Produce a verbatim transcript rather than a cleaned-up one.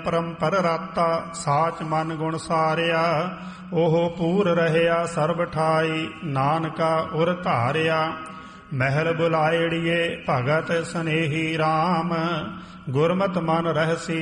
ਪਰੰਪਰ ਰਾਤਾ ਸਾਚ ਮਨ ਗੁਣ ਸਾਰਿਆ। ਉਹ ਪੂਰ ਰਹਿਆ ਸਰਬ ਠਾਈ ਨਾਨਕਾ ਉਰ ਧਾਰਿਆ। ਮਹਿਲ ਬੁਲਾਇੜੀਏ ਭਗਤ ਸਨੇਹੀ ਰਾਮ ਗੁਰਮਤਿ ਮਨ ਰਹਿਸੀ